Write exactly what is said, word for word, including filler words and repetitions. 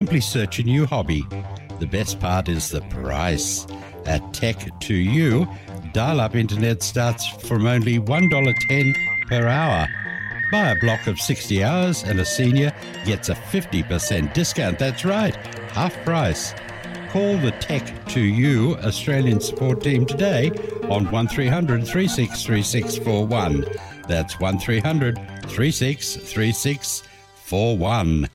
simply search a new hobby. The best part is the price. At Tech to You, dial-up internet starts from only one dollar ten per hour. Buy a block of sixty hours and a senior gets a fifty percent discount. That's right, half price. Call the Tech to You Australian support team today on one three hundred, three six three six four one. That's one three hundred, three six three six four one.